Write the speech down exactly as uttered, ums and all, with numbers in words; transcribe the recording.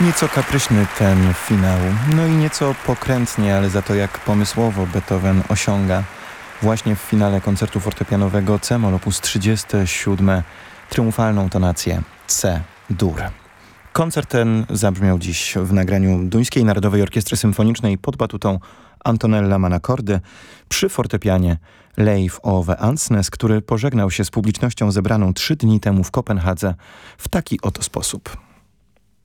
Nieco kapryśny ten finał, no i nieco pokrętnie, ale za to jak pomysłowo Beethoven osiąga właśnie w finale koncertu fortepianowego C-moll op. trzydziesty siódmy triumfalną tonację C-dur. Koncert ten zabrzmiał dziś w nagraniu Duńskiej Narodowej Orkiestry Symfonicznej pod batutą Antonella Manacordy przy fortepianie Leif Ove Andsnes, który pożegnał się z publicznością zebraną trzy dni temu w Kopenhadze w taki oto sposób.